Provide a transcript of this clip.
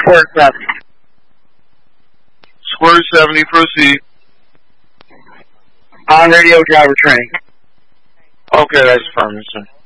Square 70. Square 70, proceed. On radio driver training. Okay, that's affirmative, sir.